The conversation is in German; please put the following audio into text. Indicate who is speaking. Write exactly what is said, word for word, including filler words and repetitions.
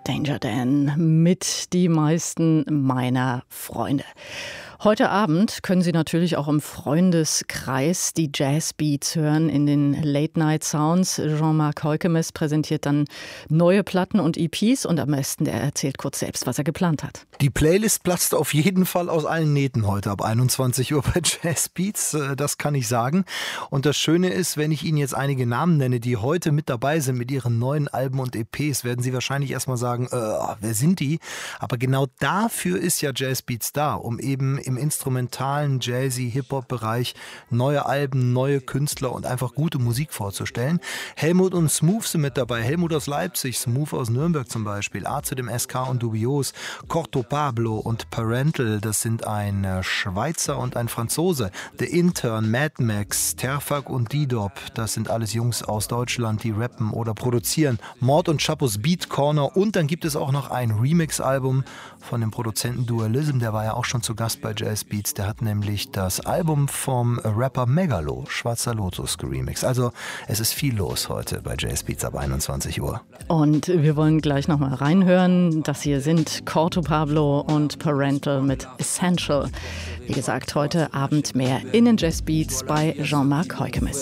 Speaker 1: Danger Dan mit die meisten meiner Freunde. Heute Abend können Sie natürlich auch im Freundeskreis die Jazzbeats hören in den Late-Night-Sounds. Jean-Marc Heukemes präsentiert dann neue Platten und E Ps und am besten, der erzählt kurz selbst, was er geplant hat.
Speaker 2: Die Playlist platzt auf jeden Fall aus allen Nähten heute ab einundzwanzig Uhr bei Jazzbeats, das kann ich sagen. Und das Schöne ist, wenn ich Ihnen jetzt einige Namen nenne, die heute mit dabei sind mit ihren neuen Alben und E Ps, werden Sie wahrscheinlich erstmal sagen, äh, wer sind die? Aber genau dafür ist ja Jazzbeats da, um eben im instrumentalen, jazzy, Hip-Hop-Bereich neue Alben, neue Künstler und einfach gute Musik vorzustellen. Helmut und Smooth sind mit dabei. Helmut aus Leipzig, Smooth aus Nürnberg zum Beispiel, A zu dem S K und Dubios, Corto Pablo und Parental, das sind ein Schweizer und ein Franzose. The Intern, Mad Max, Terfak und D-Dop, das sind alles Jungs aus Deutschland, die rappen oder produzieren. Mord und Chapos Beat Corner und dann gibt es auch noch ein Remix-Album von dem Produzenten Dualism, der war ja auch schon zu Gast bei Jazzbeats, der hat nämlich das Album vom Rapper Megalo, Schwarzer Lotus, geremixed. Also es ist viel los heute bei Jazzbeats ab einundzwanzig Uhr.
Speaker 1: Und wir wollen gleich nochmal reinhören. Das hier sind Corto Pablo und Parental mit Essential. Wie gesagt, heute Abend mehr in den Jazzbeats bei Jean-Marc Heukemes.